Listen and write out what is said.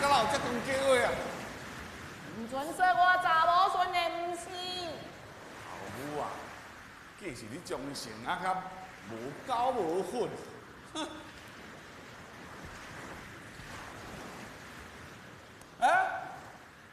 敢有这长叫话啊？ 唔准说我查某孙的唔是。 老母啊，计是你忠诚啊，较无狗无混。哼！